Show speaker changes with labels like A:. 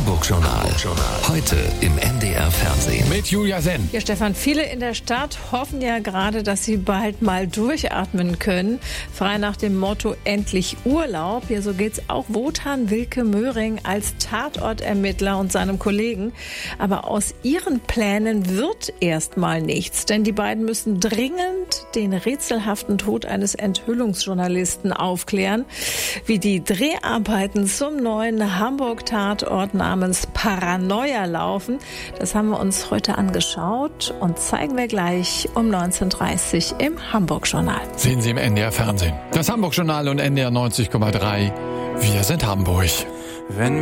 A: Hamburg-Journal. Heute im NDR Fernsehen.
B: Mit Julia Senn.
C: Ja, Stefan, viele in der Stadt hoffen ja gerade, dass sie bald mal durchatmen können. Frei nach dem Motto endlich Urlaub. Ja, so geht's auch Wotan Wilke Möhring als Tatortermittler und seinem Kollegen. Aber aus ihren Plänen wird erstmal nichts. Denn die beiden müssen dringend den rätselhaften Tod eines Enthüllungsjournalisten aufklären. Wie die Dreharbeiten zum neuen Hamburg-Tatort namens Paranoia laufen, das haben wir uns heute angeschaut und zeigen wir gleich um 19:30 Uhr im Hamburg-Journal.
B: Sehen Sie im NDR Fernsehen. Das Hamburg-Journal und NDR 90,3. Wir sind Hamburg.